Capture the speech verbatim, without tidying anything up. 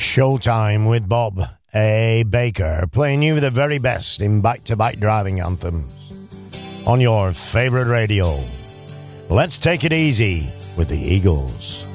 Showtime with Bob A. Baker, playing you the very best in back-to-back driving anthems on your favorite radio. Let's take it easy with the Eagles.